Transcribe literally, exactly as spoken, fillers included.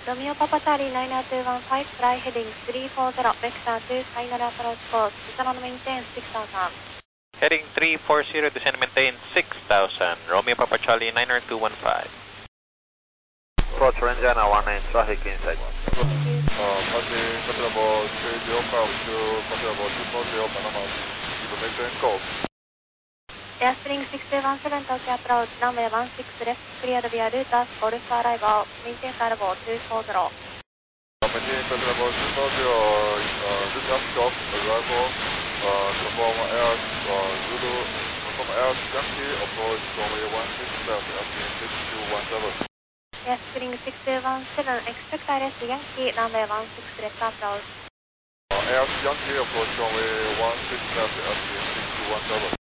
Romeo Papa Charlie nine two one five, fly heading three four zero, vector to final approach course, descend and maintain six thousand. Heading three four zero, descend and maintain six thousand, Romeo Papa Charlie nine two one five. Approach Indiana one nine, traffic inside. Uh, passing considerable three zero five to considerable two four zero, Panama, to maintain course. Airspring six two one seven, Tokyo approach, runway one six left, cleared via Lutas, Golf arrival, maintain arrival two four zero. Maintain considerable two four zero, uh, Lutas Golf, arrival, uh, conform air, uh, Zulu, conform air Yankee, approach runway one six left, Airspring six two one seven. Airspring six two one seven, expect I R S Yankee, runway one six left approach. Uh, Air Yankee, approach runway one six left, Airspring six two one seven.